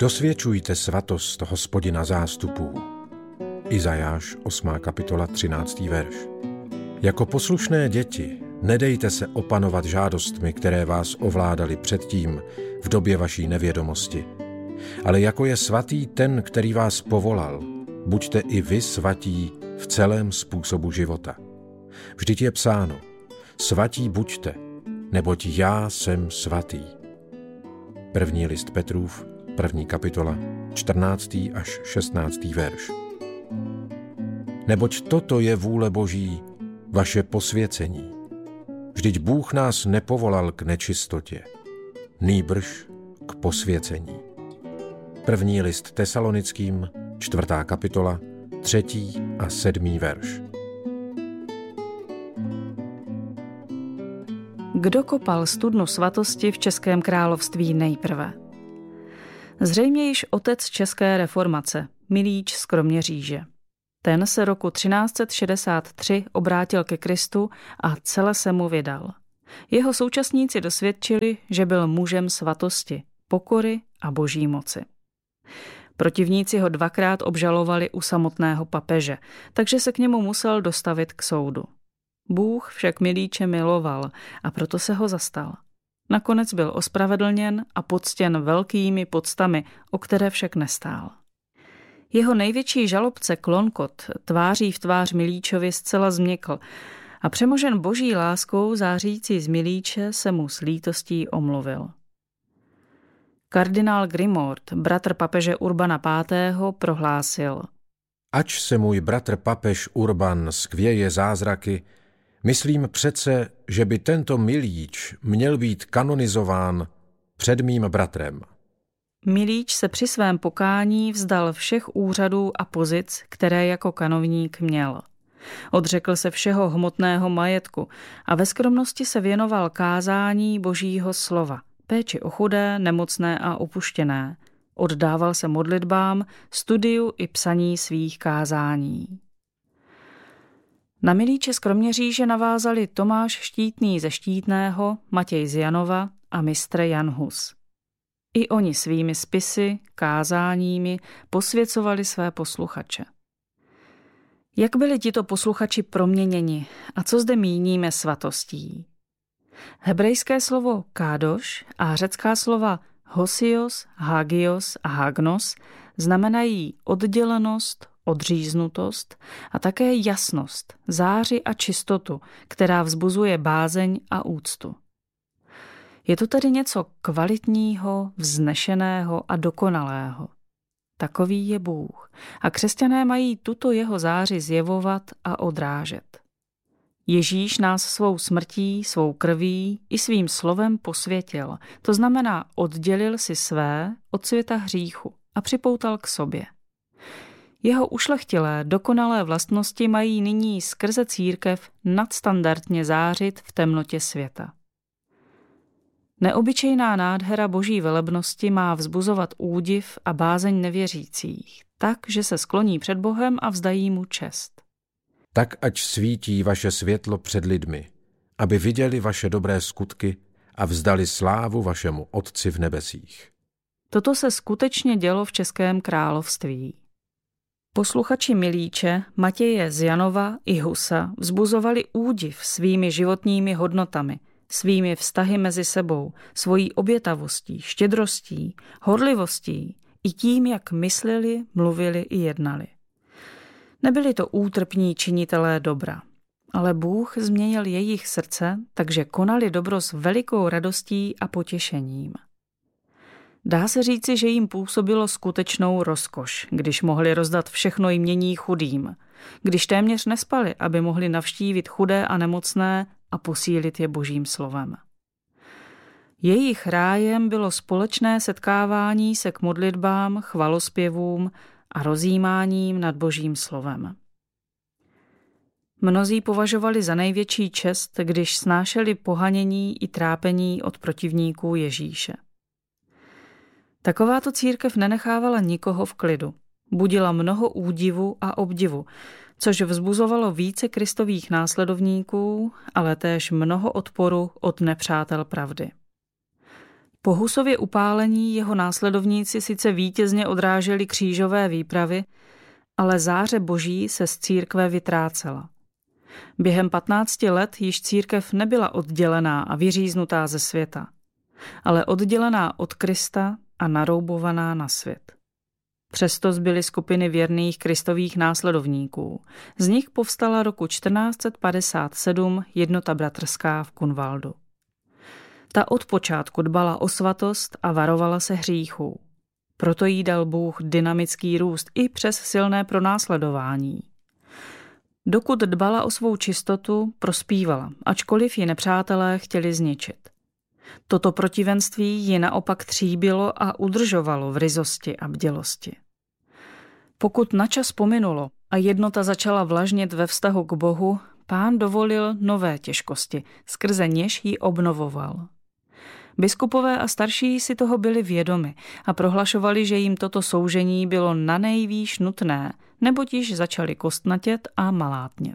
Dosvědčujte svatost Hospodina zástupů. Izajáš 8. kapitola 13. verš. Jako poslušné děti nedejte se opanovat žádostmi, které vás ovládaly předtím v době vaší nevědomosti. Ale jako je svatý ten, který vás povolal, buďte i vy svatí v celém způsobu života. Vždyť je psáno, svatí buďte, neboť já jsem svatý. První list Petrův, 1. kapitola, 14. až 16. verš. Neboť toto je vůle Boží, vaše posvěcení. Vždyť Bůh nás nepovolal k nečistotě, nýbrž k posvěcení. První list Tesalonickým, 4. kapitola, 3. a 7. verš. Kdo kopal studnu svatosti v Českém království nejprve? Zřejmě již otec české reformace, Milíč z Kroměříže. Ten se roku 1363 obrátil ke Kristu a celé se mu vydal. Jeho současníci dosvědčili, že byl mužem svatosti, pokory a boží moci. Protivníci ho dvakrát obžalovali u samotného papeže, takže se k němu musel dostavit k soudu. Bůh však Milíče miloval a proto se ho zastal. Nakonec byl ospravedlněn a poctěn velkými poctami, o které však nestál. Jeho největší žalobce Klonkot tváří v tvář Milíčovi zcela změkl a přemožen boží láskou zářící z Milíče se mu s lítostí omluvil. Kardinál Grimord, bratr papeže Urbana V., prohlásil: Ač se můj bratr papež Urban skvěje zázraky, myslím přece, že by tento Milíč měl být kanonizován před mým bratrem. Milíč se při svém pokání vzdal všech úřadů a pozic, které jako kanovník měl. Odřekl se všeho hmotného majetku a ve skromnosti se věnoval kázání božího slova, péči o chudé, nemocné a opuštěné. Oddával se modlitbám, studiu i psaní svých kázání. Na Milíče z Kroměříže navázali Tomáš Štítný ze Štítného, Matěj z Janova a mistr Jan Hus. I oni svými spisy, kázáními posvěcovali své posluchače. Jak byli tito posluchači proměněni a co zde míníme svatostí? Hebrejské slovo kádoš a řecká slova hosios, hagios a hagnos znamenají oddělenost, odříznutost a také jasnost, záři a čistotu, která vzbuzuje bázeň a úctu. Je to tedy něco kvalitního, vznešeného a dokonalého. Takový je Bůh a křesťané mají tuto jeho záři zjevovat a odrážet. Ježíš nás svou smrtí, svou krví i svým slovem posvětil, to znamená oddělil si své od světa hříchu a připoutal k sobě. Jeho ušlechtilé, dokonalé vlastnosti mají nyní skrze církev nadstandardně zářit v temnotě světa. Neobyčejná nádhera boží velebnosti má vzbuzovat údiv a bázeň nevěřících, tak, že se skloní před Bohem a vzdají mu čest. Tak ať svítí vaše světlo před lidmi, aby viděli vaše dobré skutky a vzdali slávu vašemu Otci v nebesích. Toto se skutečně dělo v Českém království. Posluchači Milíče, Matěje z Janova i Husa vzbuzovali údiv svými životními hodnotami, svými vztahy mezi sebou, svojí obětavostí, štědrostí, horlivostí i tím, jak mysleli, mluvili i jednali. Nebyli to útrpní činitelé dobra, ale Bůh změnil jejich srdce, takže konali dobro s velikou radostí a potěšením. Dá se říci, že jim působilo skutečnou rozkoš, když mohli rozdat všechno jmění chudým, když téměř nespali, aby mohli navštívit chudé a nemocné a posílit je božím slovem. Jejich rájem bylo společné setkávání se k modlitbám, chvalospěvům a rozjímáním nad božím slovem. Mnozí považovali za největší čest, když snášeli pohanění i trápení od protivníků Ježíše. Takováto církev nenechávala nikoho v klidu. Budila mnoho údivu a obdivu, což vzbuzovalo více Kristových následovníků, ale též mnoho odporu od nepřátel pravdy. Po Husově upálení jeho následovníci sice vítězně odráželi křížové výpravy, ale záře boží se z církve vytrácela. Během 15 let již církev nebyla oddělená a vyříznutá ze světa, ale oddělená od Krista a naroubovaná na svět. Přesto zbyly skupiny věrných Kristových následovníků. Z nich povstala roku 1457 jednota bratrská v Kunvaldu. Ta od počátku dbala o svatost a varovala se hříchů. Proto jí dal Bůh dynamický růst i přes silné pronásledování. Dokud dbala o svou čistotu, prospívala, ačkoliv ji nepřátelé chtěli zničit. Toto protivenství ji naopak tříbilo a udržovalo v ryzosti a bdělosti. Pokud načas pominulo a jednota začala vlažnit ve vztahu k Bohu, Pán dovolil nové těžkosti, skrze něž ji obnovoval. Biskupové a starší si toho byli vědomi a prohlašovali, že jim toto soužení bylo nanejvýš nutné, neboť již začali kostnatět a malátnět.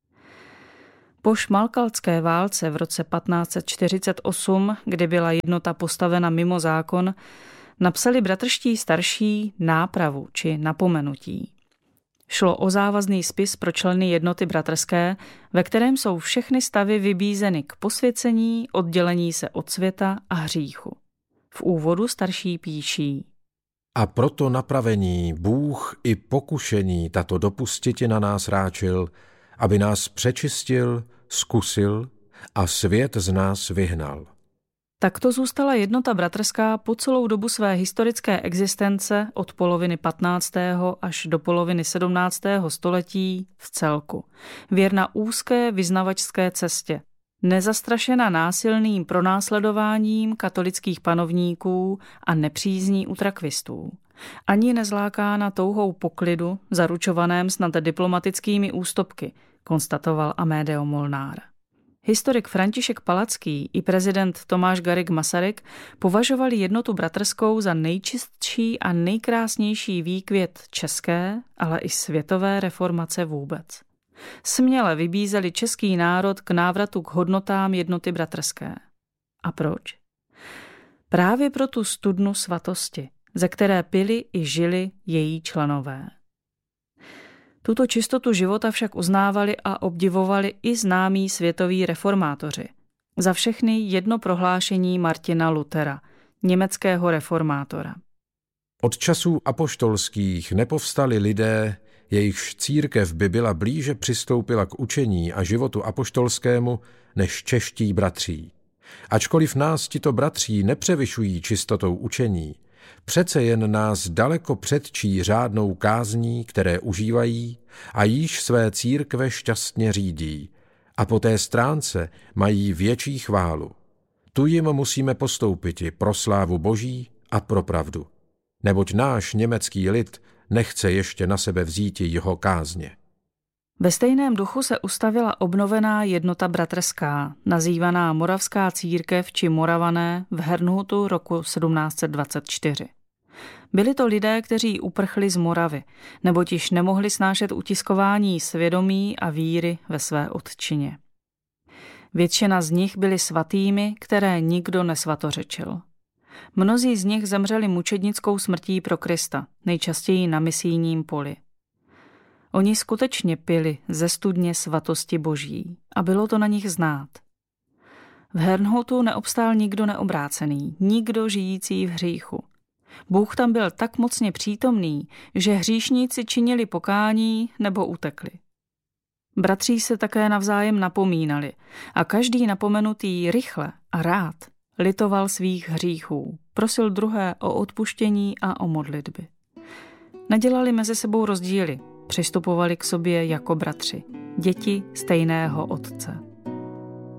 Po šmalkalské válce v roce 1548, kdy byla jednota postavena mimo zákon, napsali bratrští starší nápravu či napomenutí. Šlo o závazný spis pro členy jednoty bratrské, ve kterém jsou všechny stavy vybízeny k posvěcení, oddělení se od světa a hříchu. V úvodu starší píší: A proto napravení Bůh i pokušení tato dopustiti na nás ráčil, aby nás přečistil, zkusil a svět z nás vyhnal. Takto zůstala jednota bratrská po celou dobu své historické existence od poloviny 15. až do poloviny 17. století v celku. Věrna úzké vyznavačské cestě, nezastrašena násilným pronásledováním katolických panovníků a nepřízní utrakvistů. Ani nezlákána touhou poklidu, zaručovaném snad diplomatickými ústupky, konstatoval Amedeo Molnár. Historik František Palacký i prezident Tomáš Garrigue Masaryk považovali jednotu bratrskou za nejčistší a nejkrásnější výkvět české, ale i světové reformace vůbec. Směle vybízeli český národ k návratu k hodnotám jednoty bratrské. A proč? Právě pro tu studnu svatosti, ze které pili i žili její členové. Tuto čistotu života však uznávali a obdivovali i známí světoví reformátoři. Za všechny jedno prohlášení Martina Luthera, německého reformátora. Od časů apoštolských nepovstali lidé, jejichž církev by byla blíže přistoupila k učení a životu apoštolskému než čeští bratří. Ačkoliv nás tito bratří nepřevyšují čistotou učení, přece jen nás daleko předčí řádnou kázní, které užívají a již své církve šťastně řídí, a po té stránce mají větší chválu. Tu jim musíme postoupiti pro slávu Boží a pro pravdu, neboť náš německý lid nechce ještě na sebe vzíti jeho kázně. Ve stejném duchu se ustavila obnovená jednota bratrská, nazývaná Moravská církev či Moravané v Herrnhutu roku 1724. Byli to lidé, kteří uprchli z Moravy, neboť již nemohli snášet utiskování svědomí a víry ve své otčině. Většina z nich byli svatými, které nikdo nesvatořečil. Mnozí z nich zemřeli mučednickou smrtí pro Krista, nejčastěji na misijním poli. Oni skutečně pili ze studně svatosti Boží a bylo to na nich znát. V Herrnhutu neobstál nikdo neobrácený, nikdo žijící v hříchu. Bůh tam byl tak mocně přítomný, že hříšníci činili pokání nebo utekli. Bratří se také navzájem napomínali a každý napomenutý rychle a rád litoval svých hříchů, prosil druhé o odpuštění a o modlitby. Nedělali mezi sebou rozdíly, přistupovali k sobě jako bratři, děti stejného otce.